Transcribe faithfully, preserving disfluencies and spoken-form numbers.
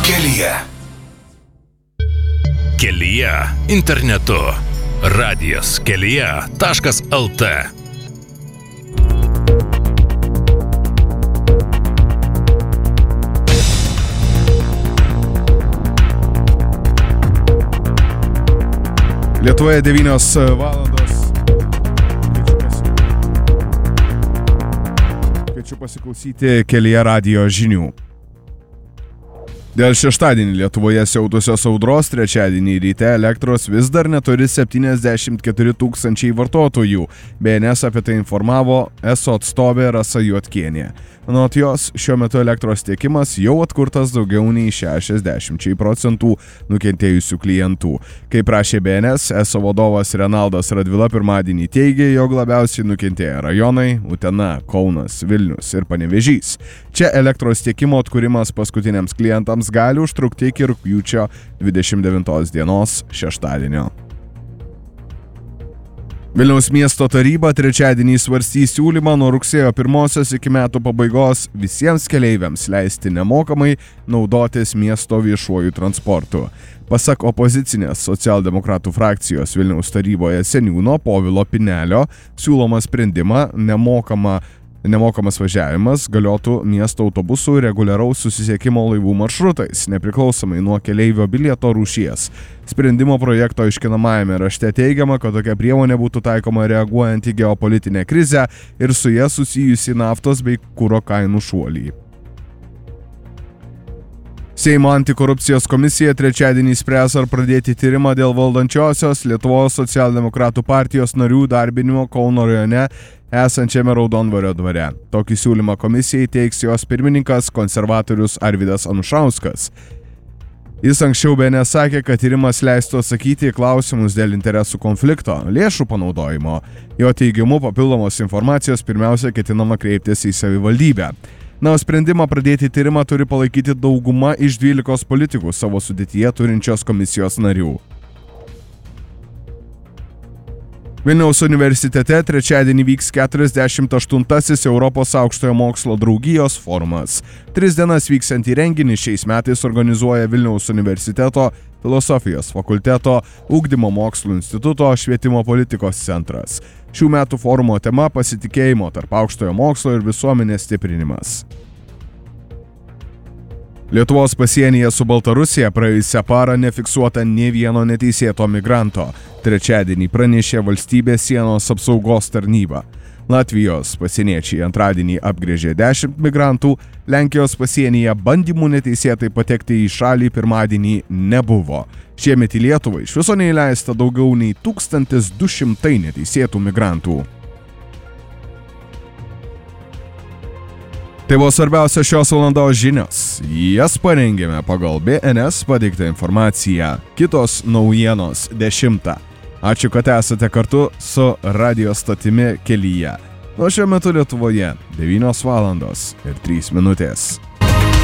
Kelyje. Kelyje internetu. Radijas kelyje taškas lt. Lietuvoje devynios valandos. Kviečiu pasiklausyti Kelyje radijo žinių. Dėl šeštadienį Lietuvoje siautusios audros trečiadienį ryte elektros vis dar neturi septyniasdešimt keturi tūkstančiai vartotojų. B N S apie tai informavo eso atstovė Rasa Juodkienė. Anot jos, šiuo metu elektros tiekimas jau atkurtas daugiau nei šešiasdešimt procentų nukentėjusių klientų. Kaip prašė B N S, eso vadovas Renaldas Radvila pirmadienį teigė, jog labiausiai nukentėję rajonai Utena, Kaunas, Vilnius ir Panevėžys. Čia elektros tiekimo atkūrimas paskutiniams klientams gali užtrukti iki rugpjūčio dvidešimt devintos dienos šeštadienio. Vilniaus miesto taryba trečiadienį svarstys siūlymą nuo rugsėjo pirmosios iki metų pabaigos visiems keleiviams leisti nemokamai naudotis miesto viešuoju transportu. Pasak opozicinės socialdemokratų frakcijos Vilniaus taryboje seniūno Povilo Pinelio, siūloma sprendimą nemokama Nemokamas važiavimas galiotų miesto autobusų reguliaraus susisiekimo laivų maršrutais, nepriklausomai nuo keleivio bilieto rūšies. Sprendimo projekto aiškinamajame rašte teigiama, kad tokia priemonė būtų taikoma reaguojant į geopolitinę krizę ir su ja susijusi naftos bei kuro kainų šuolį. Seimo antikorupcijos komisija trečiadienį spręs, ar pradėti tyrimą dėl valdančiosios Lietuvos socialdemokratų partijos narių darbinimo Kauno rajone esančiame Raudondvario dvare. Tokį siūlymą komisijai teiks jos pirmininkas konservatorius Arvydas Anušauskas. Jis anksčiau B N S sakė, kad tyrimas leistų atsakyti į klausimus dėl interesų konflikto, lėšų panaudojimo. Jo teigimu, papildomos informacijos pirmiausia ketinama kreiptis į savivaldybę. Na, o sprendimą pradėti tyrimą turi palaikyti dauguma iš dvylikos politikų savo sudėtyje turinčios komisijos narių. Vilniaus universitete trečiadienį vyks keturiasdešimt aštuntasis Europos aukštojo mokslo draugijos forumas. Tris dienas vyksiantį renginį šiais metais organizuoja Vilniaus universiteto Filosofijos fakulteto Ugdymo mokslų instituto Švietimo politikos centras. Šių metų forumo tema pasitikėjimo tarp aukštojo mokslo ir visuomenės stiprinimas. Lietuvos pasienyje su Baltarusija praėjusią parą nefiksuota nė vieno neteisėto migranto. Trečiadienį pranešė valstybės sienos apsaugos tarnyba. Latvijos pasieniečiai antradienį apgręžė dešimt migrantų, Lenkijos pasienyje bandymų neteisėtai patekti į šalį pirmadienį nebuvo. Šiemet į Lietuvą iš viso neįleista daugiau nei tūkstantis du šimtai neteisėtų migrantų. Tai buvo svarbiausia šios valandos žinios. Jas parengėme pagal B N S pateiktą informaciją. Kitos naujienos dešimtą. Ačiū, kad esate kartu su radijo stotimi Kelyje. Nuo šiuo metu Lietuvoje devynios valandos ir trys minutės.